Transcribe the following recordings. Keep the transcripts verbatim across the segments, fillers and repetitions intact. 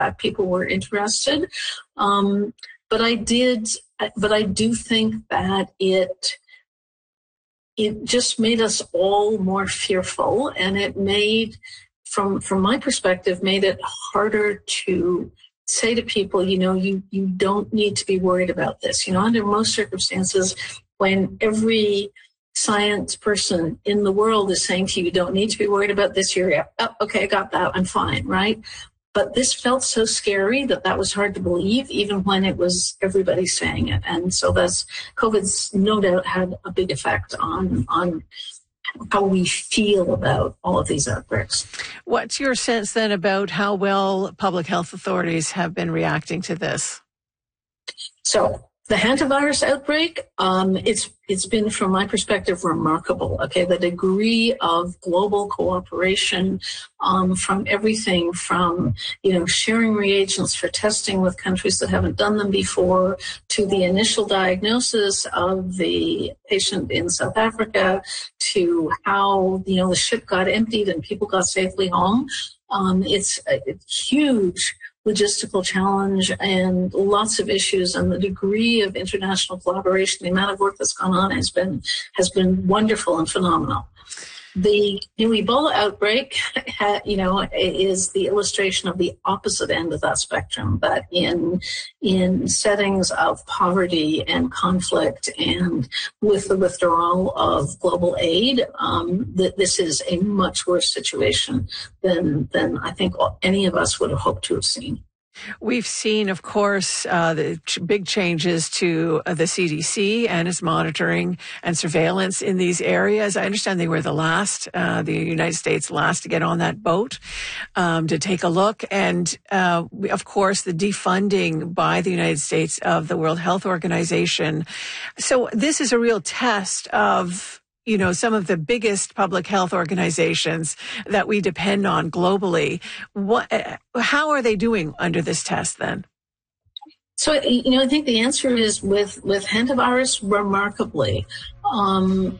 fact people were interested. Um, but I did, but I do think that it, it just made us all more fearful, and it made, from, from my perspective, made it harder to say to people, you know, you, you don't need to be worried about this. You know, under most circumstances, when every science person in the world is saying to you, you don't need to be worried about this, you're, oh, okay, I got that, I'm fine, right? But this felt so scary that that was hard to believe, even when it was everybody saying it. And so that's, COVID's no doubt had a big effect on, on how we feel about all of these outbreaks. What's your sense then about how well public health authorities have been reacting to this? So the hantavirus outbreak, um, it's it's been, from my perspective, remarkable. Okay, the degree of global cooperation um, from everything from, you know, sharing reagents for testing with countries that haven't done them before, to the initial diagnosis of the patient in South Africa, to how, you know, the ship got emptied and people got safely home. Um, it's a, a huge logistical challenge and lots of issues, and the degree of international collaboration, the amount of work that's gone on has been has been wonderful and phenomenal. The new Ebola outbreak, you know, is the illustration of the opposite end of that spectrum. That in in settings of poverty and conflict, and with the withdrawal of global aid, um, that this is a much worse situation than than I think any of us would have hoped to have seen. We've seen, of course, uh, the ch- big changes to uh, the C D C and its monitoring and surveillance in these areas. I understand they were the last, uh, the United States last to get on that boat um, to take a look. And, uh, we, of course, the defunding by the United States of the World Health Organization. So this is a real test of, you know, some of the biggest public health organizations that we depend on globally. What, how are they doing under this test then? So, you know, I think the answer is with, with hantavirus, remarkably. Um,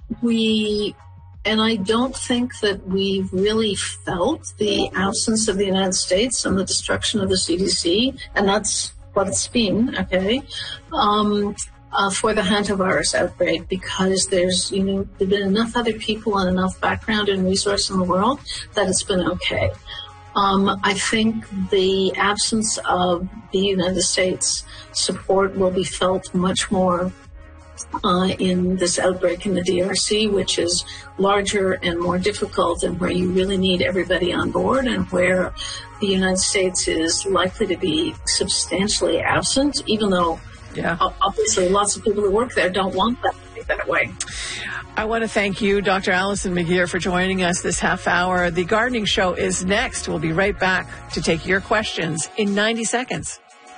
we, and I don't think that we've really felt the absence of the United States and the destruction of the C D C, and that's what it's been, okay? Um, Uh, for the hantavirus outbreak, because there's, you know, there've been enough other people and enough background and resource in the world that it's been okay. Um, I think the absence of the United States support will be felt much more uh, in this outbreak in the D R C, which is larger and more difficult, and where you really need everybody on board, and where the United States is likely to be substantially absent, even though yeah. obviously lots of people who work there don't want that to be that way. I want to thank you, Doctor Alison McGeer, for joining us this half hour. The Gardening Show is next. We'll be right back to take your questions in ninety seconds.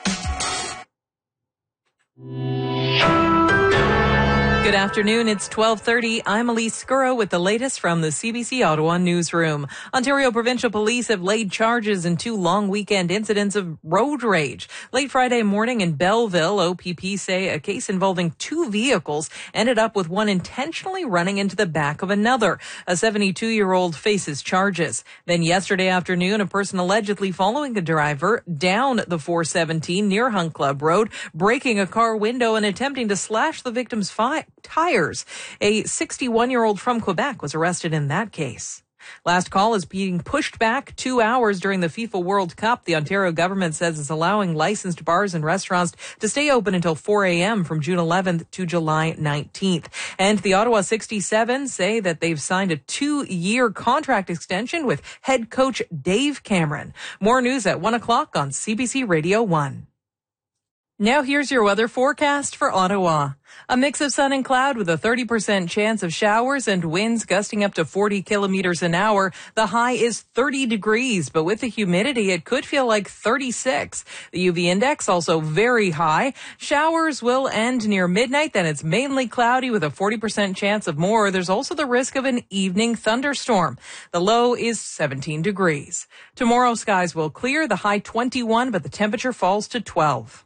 Good afternoon. It's twelve thirty. I'm Elise Scurro with the latest from the C B C Ottawa newsroom. Ontario Provincial Police have laid charges in two long weekend incidents of road rage. Late Friday morning in Belleville, O P P say a case involving two vehicles ended up with one intentionally running into the back of another. A seventy-two-year-old faces charges. Then yesterday afternoon, a person allegedly following a driver down the four seventeen near Hunt Club Road, breaking a car window and attempting to slash the victim's fi- tires. A sixty-one-year-old from Quebec was arrested in that case. Last call is being pushed back two hours during the FIFA World Cup. The Ontario government says it's allowing licensed bars and restaurants to stay open until four a.m. from June eleventh to July nineteenth. And the Ottawa sixty-seven say that they've signed a two-year contract extension with head coach Dave Cameron. More news at one o'clock on C B C Radio one. Now here's your weather forecast for Ottawa. A mix of sun and cloud with a thirty percent chance of showers and winds gusting up to forty kilometers an hour. The high is thirty degrees, but with the humidity, it could feel like thirty-six. The U V index also very high. Showers will end near midnight, then it's mainly cloudy with a forty percent chance of more. There's also the risk of an evening thunderstorm. The low is seventeen degrees. Tomorrow, skies will clear, the high twenty-one, but the temperature falls to twelve.